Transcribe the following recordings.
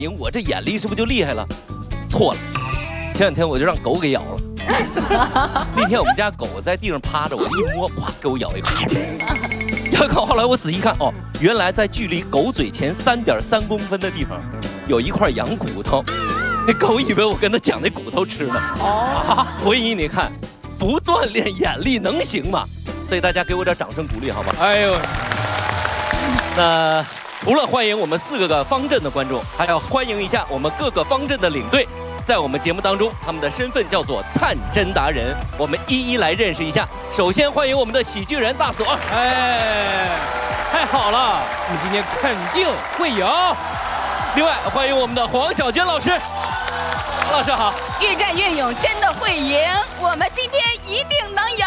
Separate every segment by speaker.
Speaker 1: 我这眼力是不是就厉害了？错了，前两天我就让狗给咬了。那天我们家狗在地上趴着，我一摸，咵给我咬一口。咬一口，后来我仔细看，哦，原来在距离狗嘴前3.3公分的地方，有一块羊骨头。那狗以为我跟它抢那骨头吃呢。哦，所以你看，不锻炼眼力能行吗？所以大家给我点掌声鼓励，好吗？哎呦，那除了欢迎我们4个方阵的观众，还要欢迎一下我们各个方阵的领队。在我们节目当中，他们的身份叫做探针达人，我们一一来认识一下。首先欢迎我们的喜剧人大锁，
Speaker 2: 哎，太好了，我们今天肯定会赢。
Speaker 1: 另外欢迎我们的黄小娟老师，黄老师好。
Speaker 3: 越战越勇，真的会赢，我们今天一定能赢。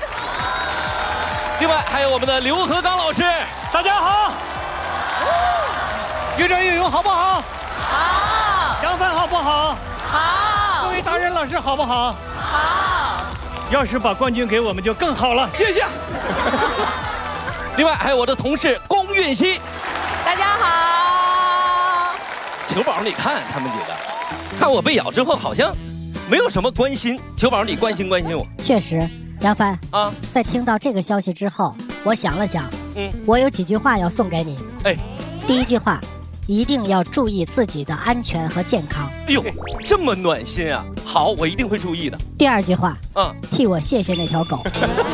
Speaker 1: 另外还有我们的刘和刚老师，
Speaker 2: 大家好。越战越勇好不好？
Speaker 3: 好。
Speaker 2: 杨帆好不好？
Speaker 3: 好。
Speaker 2: 各位达人老师好不好？
Speaker 3: 好。
Speaker 2: 要是把冠军给我们就更好了，谢谢。
Speaker 1: 另外还有我的同事龚运熙，
Speaker 3: 大家好。
Speaker 1: 球宝，你看他们几个，看我被咬之后好像没有什么关心。球宝，你关心关心我。
Speaker 4: 确实，杨帆
Speaker 1: 啊，
Speaker 4: 在听到这个消息之后，我想了想，我有几句话要送给你。
Speaker 1: 哎，
Speaker 4: 第一句话，一定要注意自己的安全和健康。
Speaker 1: 哎呦，这么暖心啊！好，我一定会注意的。
Speaker 4: 第二句话，替我谢谢那条狗。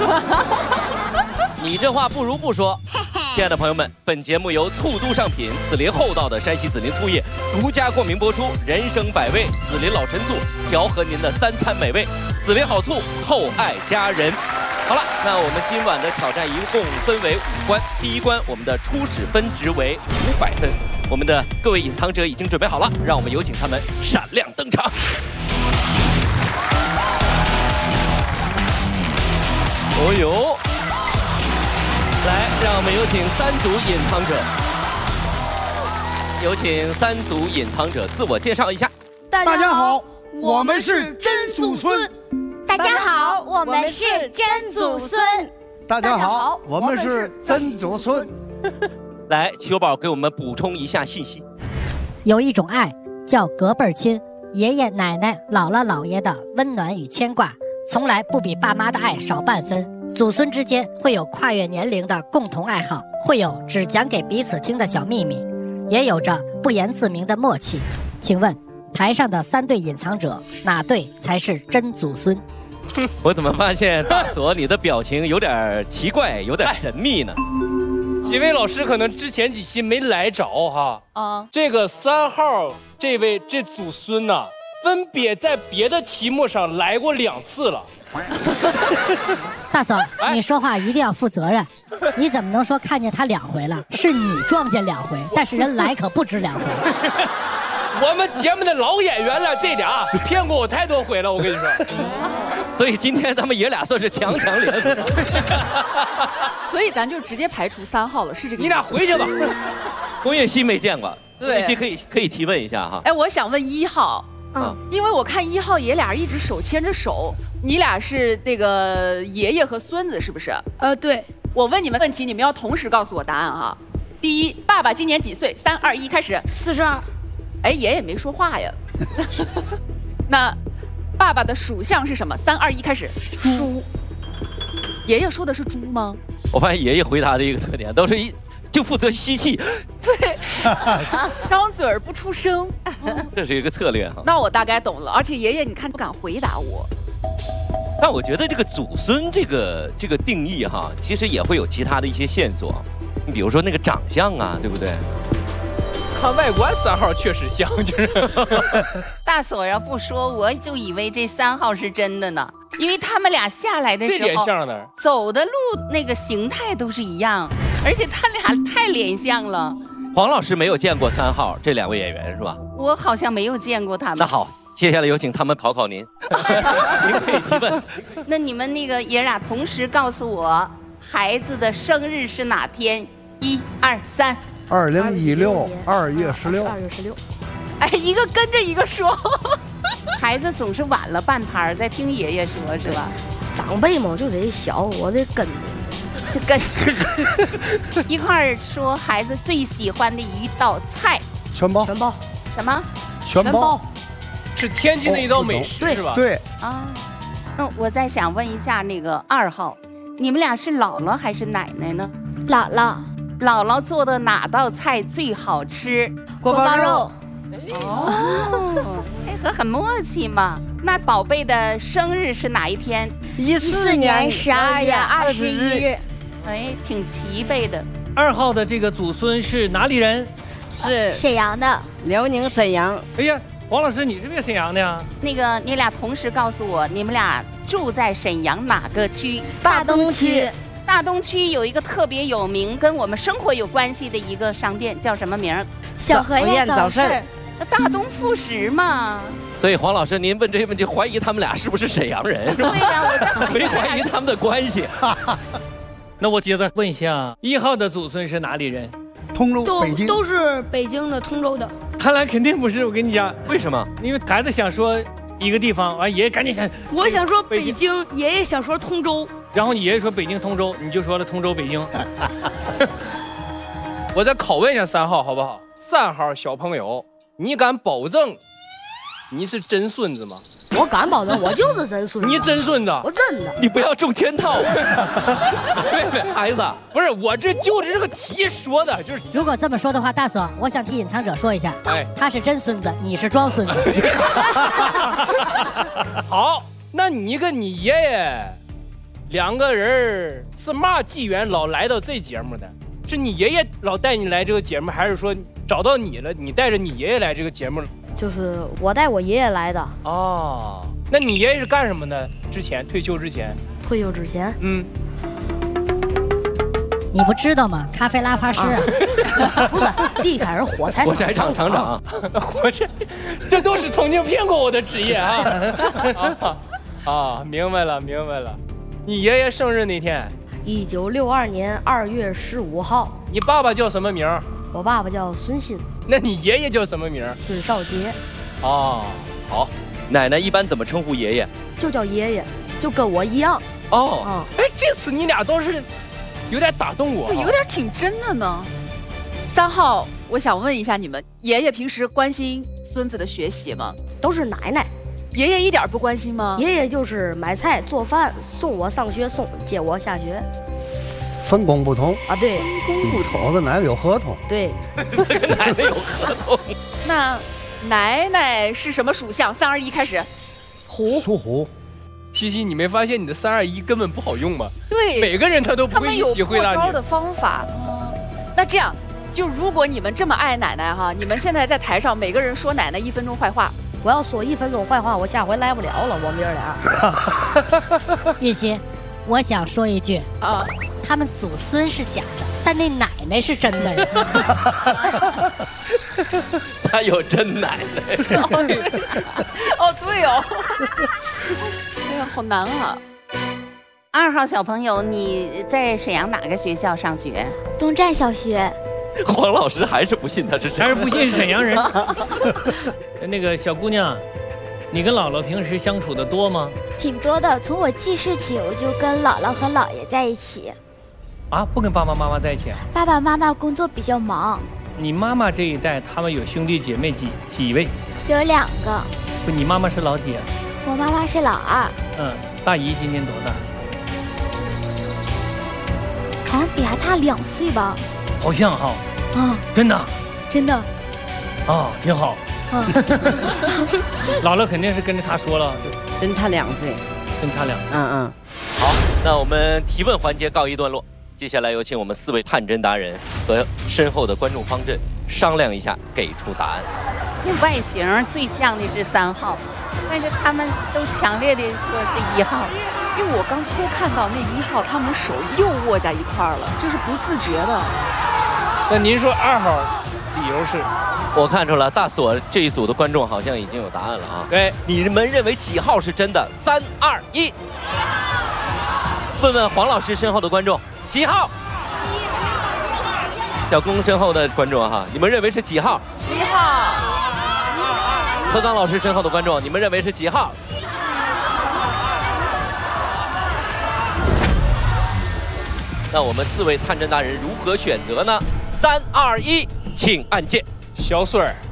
Speaker 1: 你这话不如不说。亲爱的朋友们，本节目由醋都上品紫林厚道的山西紫林醋业独家冠名播出，人生百味，紫林老陈醋，调和您的3餐美味，紫林好醋，厚爱家人。好了，那我们今晚的挑战一共分为5关，第一关我们的初始分值为500分，我们的各位隐藏者已经准备好了，让我们有请他们闪亮登场。哦呦！来，让我们有请3组隐藏者。有请3组隐藏者自我介绍一下。
Speaker 5: 大家好，我们是真祖孙。
Speaker 6: 大家好，我们是真祖孙。
Speaker 5: 大家好，我们是真祖孙。
Speaker 1: 来，球宝给我们补充一下信息。
Speaker 4: 有一种爱叫隔辈亲，爷爷奶奶、姥姥姥爷的温暖与牵挂，从来不比爸妈的爱少半分。祖孙之间会有跨越年龄的共同爱好，会有只讲给彼此听的小秘密，也有着不言自明的默契。请问台上的3对隐藏者，哪对才是真祖孙？
Speaker 1: 我怎么发现大锁你的表情有点奇怪，有点神秘呢？
Speaker 2: 几位老师可能之前几期没来着哈。这个3号这祖孙呐，分别在别的题目上来过2次了。
Speaker 4: 大嫂，你说话一定要负责任。你怎么能说看见他2回了？是你撞见2回，但是人来可不止2回。
Speaker 2: 我们节目的老演员了，这俩骗过我太多回了，我跟你说。
Speaker 1: 所以今天他们爷俩算是强联合。
Speaker 3: 所以咱就直接排除3号了，是这个。
Speaker 2: 你俩回去吧。
Speaker 1: 龚运熙没见过，
Speaker 3: 对，
Speaker 1: 运熙可以提问一下哈。
Speaker 3: 哎，我想问1号，因为我看1号爷俩一直手牵着手，你俩是这个爷爷和孙子是不是？
Speaker 6: 对。
Speaker 3: 我问你们问题，你们要同时告诉我答案哈。第一，爸爸今年几岁？3、2、1，开始。
Speaker 6: 42。
Speaker 3: 哎，爷爷没说话呀。那爸爸的属相是什么？3、2、1，开始。猪。爷爷说的是猪吗？
Speaker 1: 我发现爷爷回答的一个特点都是就负责吸气，
Speaker 3: 对，张嘴儿不出声，
Speaker 1: 这是一个策略哈。
Speaker 3: 那我大概懂了，而且爷爷你看不敢回答我。
Speaker 1: 但我觉得这个祖孙这个定义哈，其实也会有其他的一些线索，你比如说那个长相啊，对不对？
Speaker 2: 看外观3号确实像，就是。
Speaker 7: 大锁要不说，我就以为这3号是真的呢，因为他们俩下来的时候，
Speaker 2: 这脸像呢，
Speaker 7: 走的路那个形态都是一样，而且他俩太脸像了。
Speaker 1: 黄老师没有见过3号这2位演员是吧？
Speaker 7: 我好像没有见过他们。
Speaker 1: 那好，接下来有请他们考考您。您可以提问。
Speaker 7: 那你们那个爷俩同时告诉我，孩子的生日是哪天？1、2、3。
Speaker 5: 2016 2月16。
Speaker 6: 2月16。
Speaker 3: 哎，一个跟着一个说。
Speaker 7: 孩子总是晚了半拍，在听爷爷说，是吧？
Speaker 6: 长辈嘛就得小，我得跟，
Speaker 7: 就跟一块儿说孩子最喜欢的一道菜。
Speaker 5: 全包。
Speaker 7: 什么？
Speaker 5: 全包，
Speaker 2: 是天津的一道美食，是吧？
Speaker 5: 对
Speaker 7: 啊。那我再想问一下那个2号，你们俩是姥姥还是奶奶呢？
Speaker 6: 姥姥，
Speaker 7: 姥姥做的哪道菜最好吃？
Speaker 6: 锅包肉。
Speaker 7: 哦，配合很默契嘛。那宝贝的生日是哪一天
Speaker 6: ？14年12月21日。
Speaker 7: 哎，挺齐备的。
Speaker 8: 2号的这个祖孙是哪里人？
Speaker 6: 是沈阳的，
Speaker 9: 辽宁沈阳。
Speaker 8: 哎呀，黄老师，你是不是沈阳的呀？
Speaker 7: 那个，你俩同时告诉我，你们俩住在沈阳哪个区？
Speaker 6: 大东区。
Speaker 7: 大东区有一个特别有名、跟我们生活有关系的一个商店，叫什么名？
Speaker 6: 小河燕早市。
Speaker 7: 大东副食嘛。
Speaker 1: 所以黄老师，您问这些问题，怀疑他们俩是不是沈阳人？
Speaker 7: 对呀，我在
Speaker 1: 没怀疑他们的关系。
Speaker 8: 那我接着问一下，1号的祖孙是哪里人？
Speaker 5: 通州，北京。
Speaker 10: 都是北京的通州的。
Speaker 8: 他俩肯定不是，我跟你讲，
Speaker 1: 为什么？
Speaker 8: 因为孩子想说一个地方，完爷爷赶紧想。
Speaker 10: 我想说北京，爷爷想说通州。
Speaker 8: 然后你爷爷说北京通州，你就说了通州北京。
Speaker 2: 我再拷问一下3号好不好？3号小朋友，你敢保证你是真孙子吗？
Speaker 10: 我敢保证，我就是真孙子。
Speaker 2: 你真孙子？
Speaker 10: 我真的。
Speaker 1: 你不要中圈套。孩子，
Speaker 2: 不是我这就着这个题说的，就是。
Speaker 4: 如果这么说的话，大锁，我想替隐藏者说一下，
Speaker 2: 哎，
Speaker 4: 他是真孙子，你是装孙子。
Speaker 2: 好，那你跟你爷爷2个人是嘛机缘老来到这节目的？是你爷爷老带你来这个节目，还是说找到你了，你带着你爷爷来这个节目？
Speaker 10: 就是我带我爷爷来的。
Speaker 2: 哦，那你爷爷是干什么的？退休之前？
Speaker 10: 退休之前，
Speaker 4: 你不知道吗？咖啡拉花师啊，
Speaker 10: 不是地开始火柴
Speaker 1: 厂厂长，
Speaker 2: 火柴，这都是曾经骗过我的职业啊！啊，明白了。你爷爷生日那天
Speaker 10: ？1962年2月15号。
Speaker 2: 你爸爸叫什么名？
Speaker 10: 我爸爸叫孙鑫。
Speaker 2: 那你爷爷叫什么名？
Speaker 10: 孙少杰。
Speaker 2: 哦，好。
Speaker 1: 奶奶一般怎么称呼爷爷？
Speaker 10: 就叫爷爷，就跟我一样。
Speaker 2: 哦，哎，这次你俩倒是有点打动我，
Speaker 3: 有点挺真的呢。3号，我想问一下你们，爷爷平时关心孙子的学习吗？
Speaker 10: 都是奶奶。
Speaker 3: 爷爷一点不关心吗？
Speaker 10: 爷爷就是买菜做饭，送我上学，接我下学。
Speaker 5: 分工不同
Speaker 10: 啊，对，
Speaker 7: 分工不同。
Speaker 5: 我跟奶奶有合同。
Speaker 10: 对，
Speaker 1: 跟奶奶有合同。
Speaker 3: 那奶奶是什么属相？3、2、1，开始。
Speaker 10: 虎。
Speaker 5: 属虎。
Speaker 2: 七七，你没发现你的3、2、1根本不好用吗？
Speaker 3: 对，
Speaker 2: 每个人他都不会一起回答你。
Speaker 3: 他们有过招的方法。那这样，就如果你们这么爱奶奶哈，你们现在在台上每个人说奶奶1分钟坏话。
Speaker 10: 我要说1分钟坏话，我下回来不了了。我们爷俩。
Speaker 4: 玉溪，我想说一句啊，他们祖孙是假的，但那奶奶是真的呀。
Speaker 1: 他有真奶奶。
Speaker 3: 哦，对哦。哎呀，好难啊。
Speaker 7: 2号小朋友，你在沈阳哪个学校上学？
Speaker 6: 东站小学。
Speaker 1: 黄老师还是不信他是沈阳人，
Speaker 8: 还是不信是沈阳人。那个小姑娘，你跟姥姥平时相处的多吗？
Speaker 6: 挺多的，从我记事起，我就跟姥姥和姥爷在一起。
Speaker 8: 啊，不跟爸爸妈妈在一起啊？
Speaker 6: 爸爸妈妈工作比较忙。
Speaker 8: 你妈妈这一代，他们有兄弟姐妹几位？
Speaker 6: 有2个。
Speaker 8: 不，你妈妈是老几啊？
Speaker 6: 我妈妈是老2。
Speaker 8: 大姨今年多大？
Speaker 6: 好像比他大2岁吧。
Speaker 8: 好像哈。真的。
Speaker 6: 真的。
Speaker 8: 啊，挺好。姥姥肯定是跟着他说了，
Speaker 9: 跟他2岁，
Speaker 8: 跟他2岁。
Speaker 1: 好，那我们提问环节告一段落，接下来有请我们4位探针达人和身后的观众方阵商量一下，给出答案。
Speaker 7: 外形最像的是3号，但是他们都强烈的说是1号，
Speaker 3: 因为我刚偷看到那1号他们手又握在一块儿了，就是不自觉的。
Speaker 2: 那您说2号理由是？
Speaker 1: 我看出了大锁这一组的观众好像已经有答案了啊！
Speaker 2: 对，
Speaker 1: 你们认为几号是真的？3、2、1。问问黄老师身后的观众，几号？小公身后的观众哈，你们认为是几号
Speaker 3: ？1号。
Speaker 1: 何刚老师身后的观众，你们认为是几号？那我们4位探针达人如何选择呢？3、2、1，请按键。
Speaker 2: 小孙儿，